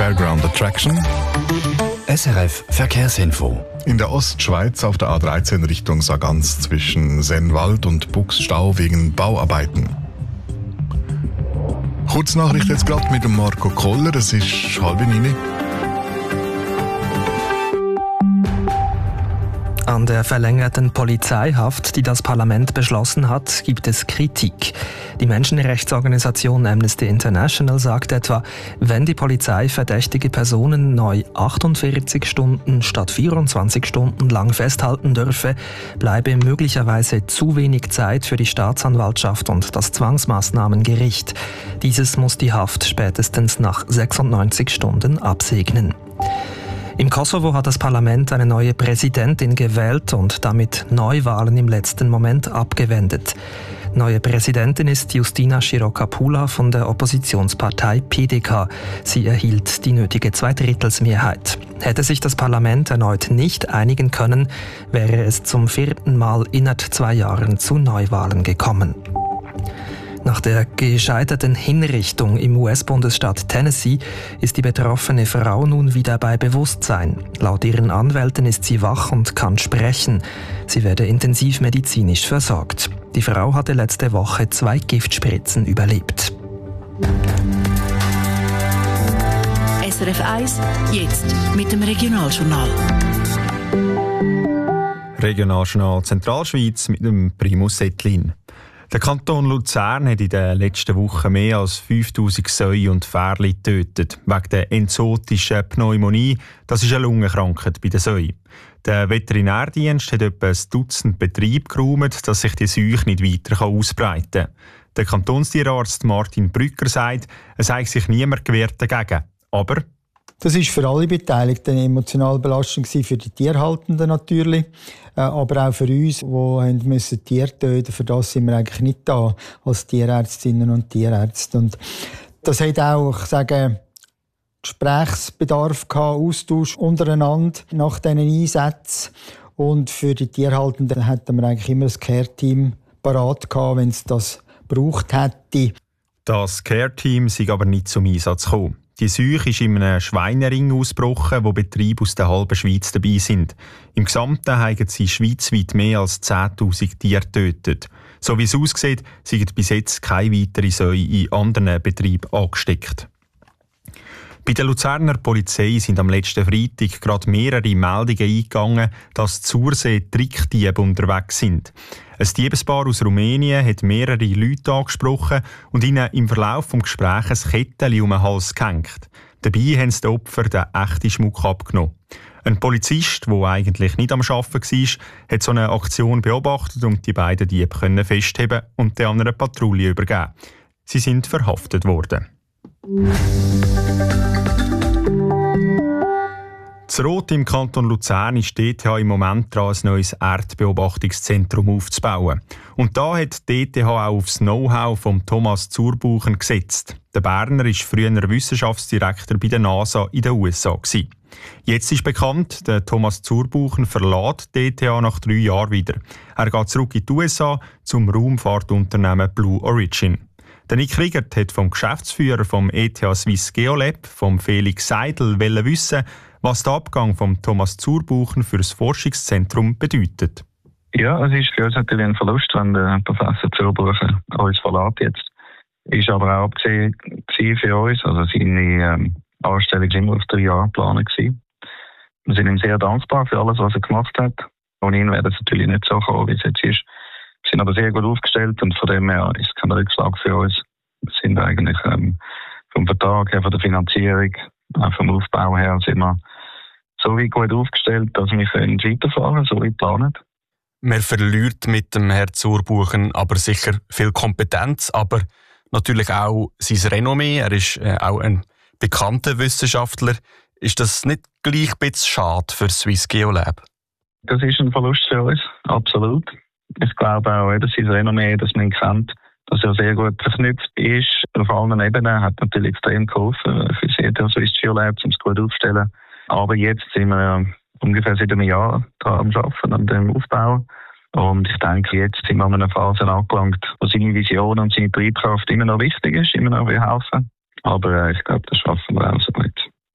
Fairground Attraction. SRF Verkehrsinfo. In der Ostschweiz auf der A13 Richtung Sargans zwischen Sennwald und Buchsstau wegen Bauarbeiten. Kurznachricht jetzt gerade mit dem Marco Koller, es ist 8:30. An der verlängerten Polizeihaft, die das Parlament beschlossen hat, gibt es Kritik. Die Menschenrechtsorganisation Amnesty International sagt etwa, wenn die Polizei verdächtige Personen neu 48 Stunden statt 24 Stunden lang festhalten dürfe, bleibe möglicherweise zu wenig Zeit für die Staatsanwaltschaft und das Zwangsmaßnahmengericht. Dieses muss die Haft spätestens nach 96 Stunden absegnen. Im Kosovo hat das Parlament eine neue Präsidentin gewählt und damit Neuwahlen im letzten Moment abgewendet. Neue Präsidentin ist Justina Širokapula von der Oppositionspartei PDK. Sie erhielt die nötige Zweidrittelsmehrheit. Hätte sich das Parlament erneut nicht einigen können, wäre es zum 4. Mal innerhalb 2 Jahren zu Neuwahlen gekommen. Nach der gescheiterten Hinrichtung im US-Bundesstaat Tennessee ist die betroffene Frau nun wieder bei Bewusstsein. Laut ihren Anwälten ist sie wach und kann sprechen. Sie werde intensiv medizinisch versorgt. Die Frau hatte letzte Woche 2 Giftspritzen überlebt. SRF 1, jetzt mit dem Regionaljournal. Regionaljournal Zentralschweiz mit dem Primus Settlin. Der Kanton Luzern hat in den letzten Wochen mehr als 5000 Säue und Pferde getötet, wegen der enzotischen Pneumonie. Das ist eine Lungenkrankheit bei den Säuen. Der Veterinärdienst hat etwa ein Dutzend Betriebe geräumt, dass sich die Seuche nicht weiter ausbreiten kann. Der Kantonstierarzt Martin Brücker sagt, es habe sich niemand gewehrt dagegen. Aber das war für alle Beteiligten eine emotionale Belastung, für die Tierhaltenden natürlich, aber auch für uns, die Tiere töten mussten. Für das sind wir eigentlich nicht da, als Tierärztinnen und Tierärzte. Und das hat auch, Gesprächsbedarf gehabt, Austausch untereinander nach diesen Einsätzen. Und für die Tierhaltenden hatten wir eigentlich immer ein Care-Team parat gehabt, wenn es das gebraucht hätte. Das Care-Team sei aber nicht zum Einsatz gekommen. Die Seuche ist in einem Schweinering ausgebrochen, wo Betriebe aus der halben Schweiz dabei sind. Im Gesamten haben sie schweizweit mehr als 10'000 Tiere getötet. So wie es aussieht, sind bis jetzt keine weiteren Säue in anderen Betrieben angesteckt. Bei der Luzerner Polizei sind am letzten Freitag gerade mehrere Meldungen eingegangen, dass Zursee Trickdiebe unterwegs sind. Ein Diebespaar aus Rumänien hat mehrere Leute angesprochen und ihnen im Verlauf des Gesprächs ein Kettchen um den Hals gehängt. Dabei haben sie den Opfern den echten Schmuck abgenommen. Ein Polizist, der eigentlich nicht am Arbeiten war, hat so eine Aktion beobachtet und die beiden Diebe festheben und der anderen Patrouille übergeben. Sie sind verhaftet worden. Das Rot im Kanton Luzern ist ETH im Moment daran, ein neues Erdbeobachtungszentrum aufzubauen. Und da hat die ETH auch auf das Know-how von Thomas Zurbuchen gesetzt. Der Berner war früher Wissenschaftsdirektor bei der NASA in den USA. Jetzt ist bekannt, der Thomas Zurbuchen verlässt die ETH nach 3 Jahren wieder. Er geht zurück in die USA zum Raumfahrtunternehmen Blue Origin. Der Nick Riegert hat vom Geschäftsführer vom ETH Swiss Geolab, vom Felix Seidel, wissen, was der Abgang von Thomas Zurbuchen für das Forschungszentrum bedeutet. Ja, es ist für uns natürlich ein Verlust, wenn der Professor Zurbuchen uns verlässt jetzt. Ist aber auch abgesehen für uns. Also seine Anstellung war immer auf 3 Jahre geplant. Wir sind ihm sehr dankbar für alles, was er gemacht hat. Ohne ihn wäre es natürlich nicht so gekommen, wie es jetzt ist. Wir sind aber sehr gut aufgestellt und von dem her ist es kein Rückschlag für uns. Wir sind eigentlich vom Vertrag her, von der Finanzierung, auch vom Aufbau her sind wir so weit gut aufgestellt, dass wir weiterfahren können, so wie geplant. Man verliert mit dem Herrn Zurbuchen aber sicher viel Kompetenz, aber natürlich auch sein Renommee. Er ist auch ein bekannter Wissenschaftler. Ist das nicht gleich ein bisschen schade für Swiss Geolab? Das ist ein Verlust für uns, absolut. Ich glaube auch, dass sein Renommee, dass man ihn kennt, dass er sehr gut verknüpft ist. Auf allen Ebenen hat natürlich extrem geholfen für die Swiss Geolab, um es gut aufzustellen. Aber jetzt sind wir ungefähr seit einem Jahr am Arbeiten, an dem Aufbau. Und ich denke, jetzt sind wir an einer Phase angelangt, wo seine Vision und seine Triebkraft immer noch wichtig ist, immer noch helfen. Aber ich glaube, das schaffen wir auch so gut.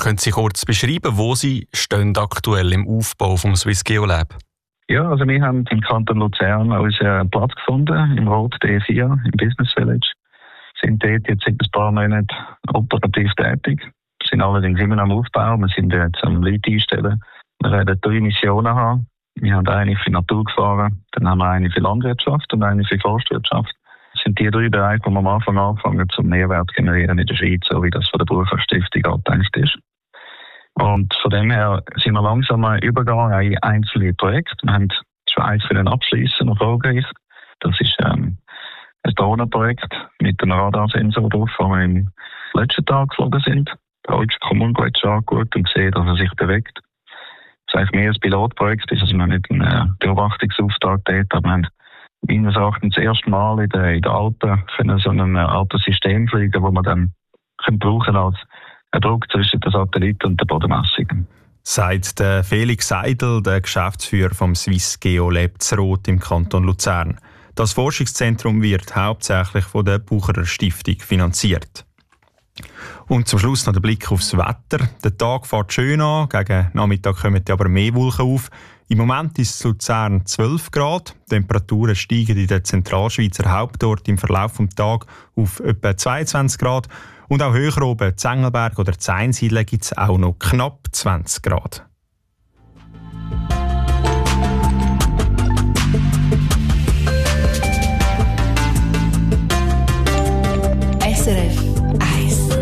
Können Sie kurz beschreiben, wo Sie stehen aktuell im Aufbau vom Swiss Geolab? Ja, also wir haben im Kanton Luzern unseren Platz gefunden, im Rot D4, im Business Village. Sind dort jetzt seit ein paar Monaten operativ tätig. Wir sind allerdings immer noch am Aufbau. Wir sind jetzt am Leute einstellen. Wir werden 3 Missionen haben. Wir haben eine für Naturgefahren, dann haben wir eine für Landwirtschaft und eine für Forstwirtschaft. Das sind die 3 Bereiche, wo wir am Anfang anfangen zum Mehrwert generieren in der Schweiz, so wie das von der Bucher-Stiftung angedacht ist. Und von dem her sind wir langsam am Übergang in einzelne Projekte. Wir haben schon eins für den Abschließen erfolgreich. Das ist ein Drohnenprojekt mit einem Radarsensor drauf, wo wir im letzten Tag geflogen sind. Der deutsche Kommungletscher angeschaut und gesehen, dass er sich bewegt. Das ist eigentlich mehr ein Pilotprojekt, also wir haben nicht einen Beobachtungsauftrag dort, aber wir haben meines Erachtens das erste Mal in den Alpen können so ein altes System fliegen, das man dann brauchen als einen Druck zwischen den Satelliten und der Bodenmessung. Sagt der Felix Seidel, der Geschäftsführer vom Swiss Geolab Rot im Kanton Luzern. Das Forschungszentrum wird hauptsächlich von der Bucherer Stiftung finanziert. Und zum Schluss noch der Blick aufs Wetter. Der Tag fährt schön an, gegen Nachmittag kommen aber mehr Wolken auf. Im Moment ist es in Luzern 12 Grad. Die Temperaturen steigen in den Zentralschweizer Hauptorten im Verlauf des Tages auf etwa 22 Grad. Und auch höher oben, in Engelberg oder in Einsiedeln, gibt es auch noch knapp 20 Grad. SRF 1.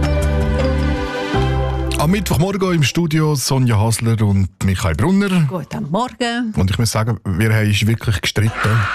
Am Mittwochmorgen im Studio Sonja Hasler und Michael Brunner. Guten Morgen. Und ich muss sagen, wir haben uns wirklich gestritten.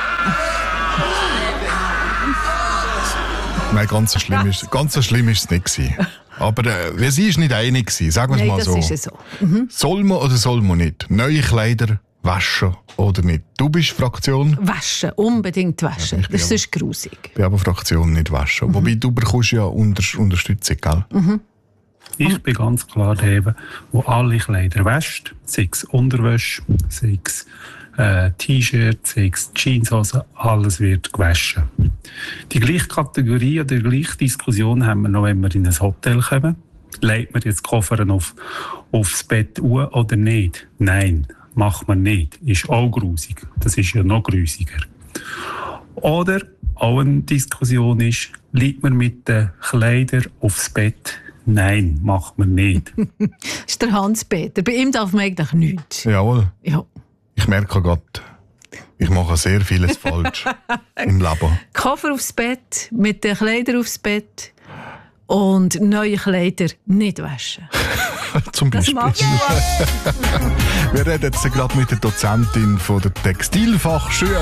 Nein, ganz so schlimm ist es nicht gewesen. Aber wir sind nicht einig gewesen, sagen wir es mal so. Das ist so. Mhm. Soll man oder soll man nicht neue Kleider waschen oder nicht? Du bist Fraktion? Waschen, unbedingt waschen. Ja, das ist grusig. Ich bin aber Fraktion nicht waschen. Mhm. Wobei du bekommst ja Unterstützung, gell? Mhm. Ich bin ganz klar der, der alle Kleider wäscht, sei es Unterwäsche, sei es T-Shirt, sei es Jeanshose, alles wird gewaschen. Die gleiche Kategorie oder die gleiche Diskussion haben wir noch, wenn wir in ein Hotel kommen. Legt man jetzt die Koffer aufs Bett oder nicht? Nein, macht man nicht. Ist auch grusig. Das ist ja noch grusiger. Oder auch eine Diskussion ist, liegt man mit den Kleidern aufs Bett? Nein, macht man nicht. Das ist der Hans-Peter. Bei ihm darf man eigentlich nichts. Jawohl. Ja. Ich merke gerade, ich mache sehr vieles falsch im Leben. Koffer aufs Bett, mit den Kleidern aufs Bett und neue Kleider nicht waschen. Zum Beispiel. Wir reden jetzt gerade mit der Dozentin von der Textilfachschule.